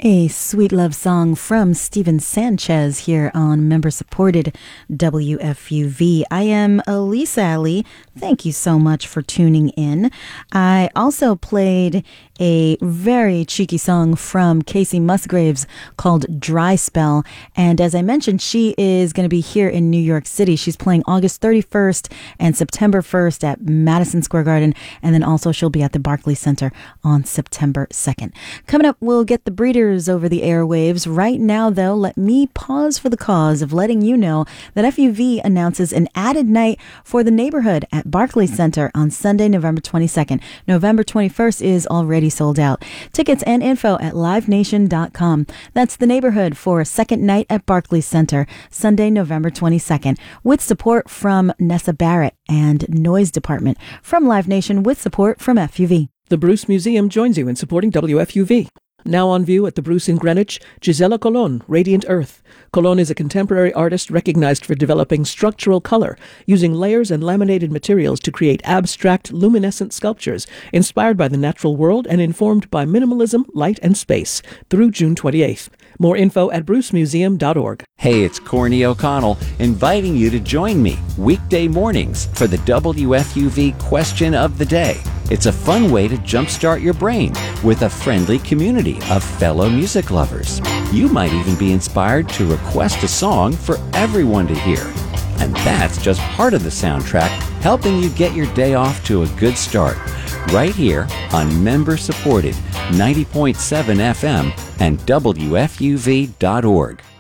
A sweet love song from Steven Sanchez here on member-supported WFUV. I am Elisa Ali. Thank you so much for tuning in. I also played a very cheeky song from Casey Musgraves called Dry Spell. And as I mentioned, she is going to be here in New York City. She's playing August 31st and September 1st at Madison Square Garden. And then also she'll be at the Barclays Center on September 2nd. Coming up, we'll get the Breeders over the airwaves. Right now, though, let me pause for the cause of letting you know that FUV announces an added night for the neighborhood at Barclays Center on Sunday, November 22nd. November 21st is already sold out. Tickets and info at livenation.com. That's the neighborhood for a second night at Barclays Center, Sunday, November 22nd, with support from Nessa Barrett and Noise Department from Live Nation with support from FUV. The Bruce Museum joins you in supporting WFUV. Now on view at the Bruce in Greenwich, Gisela Colon, Radiant Earth. Colon is a contemporary artist recognized for developing structural color, using layers and laminated materials to create abstract, luminescent sculptures inspired by the natural world and informed by minimalism, light, and space, through June 28th. More info at brucemuseum.org. Hey, it's Corny O'Connell, inviting you to join me weekday mornings for the WFUV Question of the Day. It's a fun way to jumpstart your brain with a friendly community of fellow music lovers. You might even be inspired to request a song for everyone to hear. And that's just part of the soundtrack, helping you get your day off to a good start. Right here on member-supported 90.7 FM and WFUV.org.